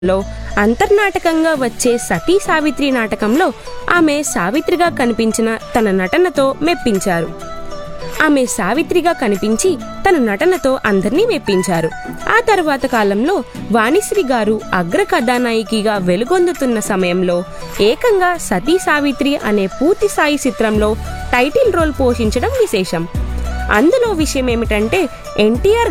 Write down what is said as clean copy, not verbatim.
లో అంతర్నాటకంగా వచ్చే సతీ సావిత్రి నాటకంలో ఆమె సావిత్రిగా కనిపించిన తన నటనతో మెప్పించారు. ఆమె సావిత్రిగా కనిపించి తన నటనతో అందర్నీ మెప్పించారు. ఆ తర్వాత కాలంలో వాణిశ్రీ గారు అగ్ర కథానాయికగా వెలుగొందుతున్న సమయంలో ఏకంగా సతీ సావిత్రి అనే పూర్తి స్థాయి చిత్రంలో టైటిల్ రోల్ పోషించడం విశేషం. అందులో విషయం ఏమిటంటే ఎన్టీఆర్